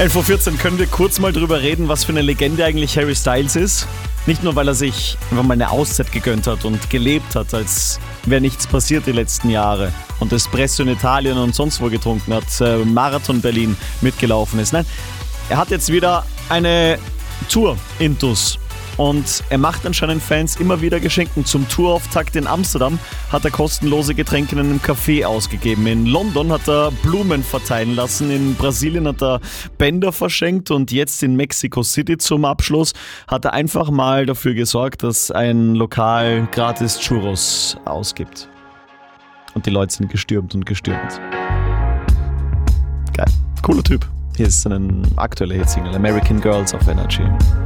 11:14 Uhr, können wir kurz mal drüber reden, was für eine Legende eigentlich Harry Styles ist? Nicht nur, weil er sich einfach mal eine Auszeit gegönnt hat und gelebt hat, als wäre nichts passiert die letzten Jahre und Espresso in Italien und sonst wo getrunken hat, Marathon Berlin mitgelaufen ist. Nein, er hat jetzt wieder eine Tour-Intus. Und er macht anscheinend Fans immer wieder Geschenke. Zum Tourauftakt in Amsterdam hat er kostenlose Getränke in einem Café ausgegeben. In London hat er Blumen verteilen lassen. In Brasilien hat er Bänder verschenkt. Und jetzt in Mexico City zum Abschluss hat er einfach mal dafür gesorgt, dass ein Lokal gratis Churros ausgibt. Und die Leute sind gestürmt und gestürmt. Geil. Cooler Typ. Hier ist eine aktuelle Hitsingle, American Girls auf Energy.